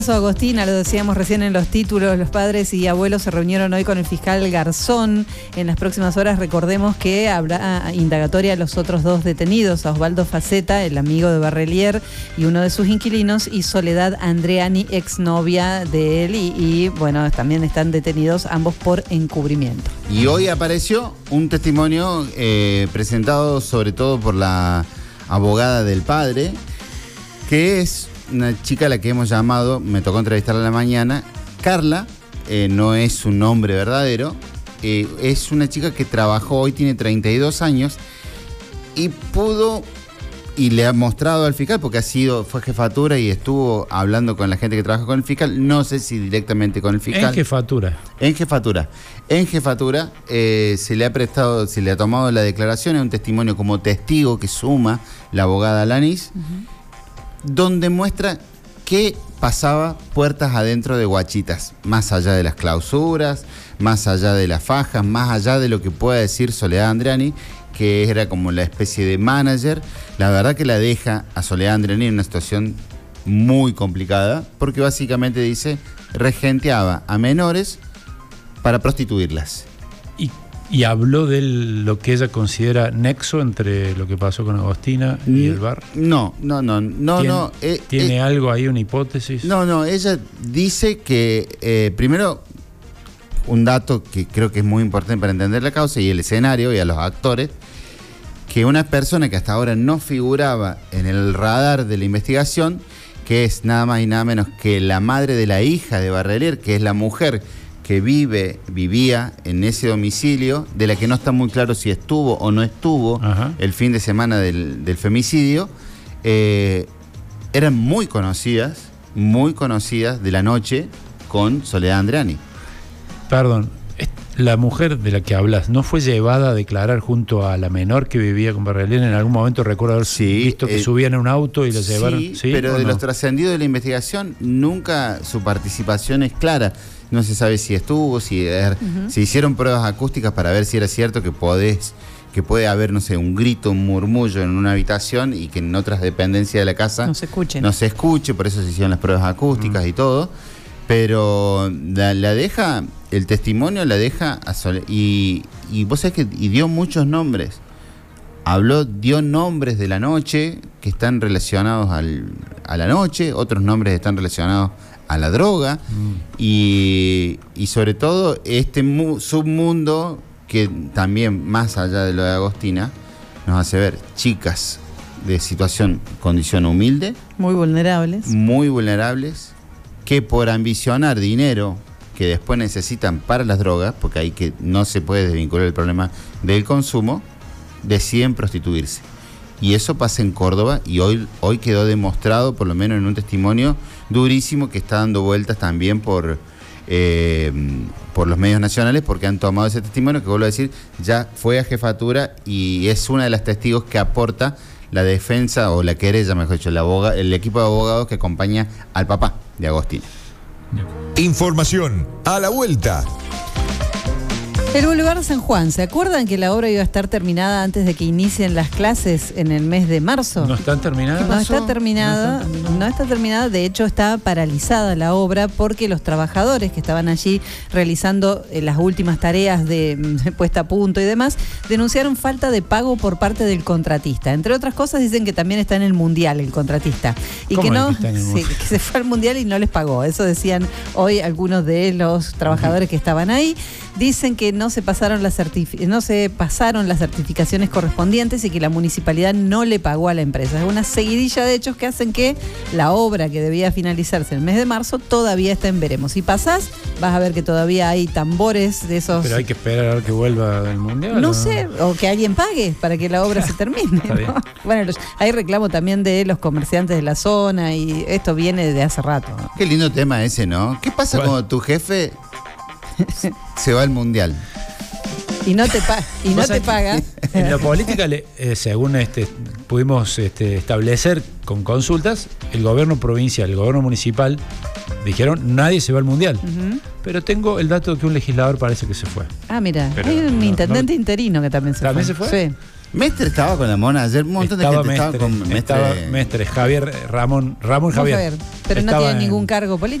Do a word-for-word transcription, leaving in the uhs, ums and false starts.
Agostina, lo decíamos recién en los títulos, los padres y abuelos se reunieron hoy con el fiscal Garzón. En las próximas horas recordemos que habrá indagatoria a los otros dos detenidos, a Osvaldo Faceta, el amigo de Barrelier y uno de sus inquilinos, y Soledad Andreani, exnovia de él, y, y bueno, también están detenidos ambos por encubrimiento. Y hoy apareció un testimonio eh, presentado sobre todo por la abogada del padre, que es una chica a la que hemos llamado, me tocó entrevistarla en la mañana, Carla, eh, no es su nombre verdadero, eh, es una chica que trabajó, hoy tiene treinta y dos años, y pudo, y le ha mostrado al fiscal, porque ha sido, fue jefatura y estuvo hablando con la gente que trabaja con el fiscal, no sé si directamente con el fiscal. En jefatura. En jefatura. En jefatura eh, se le ha prestado, se le ha tomado la declaración, es un testimonio como testigo que suma la abogada Lanis, uh-huh, donde muestra qué pasaba puertas adentro de Guachitas, más allá de las clausuras, más allá de las fajas, más allá de lo que pueda decir Soledad Andreani, que era como la especie de manager. La verdad que la deja a Soledad Andreani en una situación muy complicada, porque básicamente dice, regenteaba a menores para prostituirlas. Y Y habló de lo que ella considera nexo entre lo que pasó con Agostina y el bar. No, no, no, no, ¿Tiene, no. Eh, ¿tiene eh, algo ahí, una hipótesis? No, no, ella dice que, eh, primero, un dato que creo que es muy importante para entender la causa y el escenario y a los actores, que una persona que hasta ahora no figuraba en el radar de la investigación, que es nada más y nada menos que la madre de la hija de Barrelier, que es la mujer que vive, vivía en ese domicilio, de la que no está muy claro si estuvo o no estuvo, ajá, el fin de semana del, del femicidio, eh, eran muy conocidas, muy conocidas de la noche con Soledad Andreani. Perdón, la mujer de la que hablas, ¿no fue llevada a declarar junto a la menor que vivía con Barrelier? En algún momento recuerdo haber sí, visto que eh, subían en un auto y la sí, llevaron. Sí, pero de no? los trascendidos de la investigación, nunca su participación es clara. No se sabe si estuvo, si er, uh-huh. se hicieron pruebas acústicas para ver si era cierto que podés, que puede haber, no sé, un grito, un murmullo en una habitación y que en otras dependencias de la casa no se escuche. No se escuche, por eso se hicieron las pruebas acústicas uh-huh. y todo. Pero la, la deja, el testimonio la deja a Sol, y, y vos sabés que y dio muchos nombres. Habló, dio nombres de la noche que están relacionados al, a la noche, otros nombres están relacionados a la droga, mm. y, y sobre todo este mu, submundo que también, más allá de lo de Agostina, nos hace ver chicas de situación, condición humilde, muy vulnerables, muy vulnerables, que por ambicionar dinero que después necesitan para las drogas, porque ahí que no se puede desvincular el problema del consumo, deciden prostituirse. Y eso pasa en Córdoba y hoy, hoy quedó demostrado, por lo menos en un testimonio durísimo que está dando vueltas también por, eh, por los medios nacionales, porque han tomado ese testimonio que, vuelvo a decir, ya fue a jefatura y es una de las testigos que aporta la defensa, o la querella, mejor dicho, el, aboga, el equipo de abogados que acompaña al papá de Agostina. Información a la vuelta. El Boulevard San Juan, ¿se acuerdan que la obra iba a estar terminada antes de que inicien las clases en el mes de marzo? ¿No están terminadas? No está terminada, no está terminada, no está terminada, de hecho está paralizada la obra porque los trabajadores que estaban allí realizando eh, las últimas tareas de, de puesta a punto y demás, denunciaron falta de pago por parte del contratista. Entre otras cosas dicen que también está en el Mundial el contratista. Y que no, que, sí, que se fue al Mundial y no les pagó. Eso decían hoy algunos de los trabajadores que estaban ahí. Dicen que no se pasaron las certific- no se pasaron las certificaciones correspondientes y que la municipalidad no le pagó a la empresa. Es una seguidilla de hechos que hacen que la obra que debía finalizarse el mes de marzo todavía está en veremos. Si pasás, vas a ver que todavía hay tambores de esos. Pero hay que esperar a ver que vuelva del Mundial. No, ¿no? sé, o que alguien pague para que la obra se termine, ¿no? Bueno, los, hay reclamo también de los comerciantes de la zona y esto viene desde hace rato, ¿no? Qué lindo tema ese, ¿no? ¿Qué pasa bueno. cuando tu jefe se va al Mundial? Y no te, pa y no te paga. En la política, eh, según este, pudimos este, establecer con consultas, el gobierno provincial, el gobierno municipal, dijeron nadie se va al Mundial. Uh-huh. Pero tengo el dato de que un legislador parece que se fue. Ah, mira, Pero hay un no, intendente no, interino que también se ¿también fue. ¿También se fue? Sí. Mestre estaba con la mona ayer, un montón estaba de gente Mestre, estaba con Mestre. estaba Mestre, Javier, Ramón, Ramón No, Javier. Javier, pero no Estaba tiene en- ningún cargo político.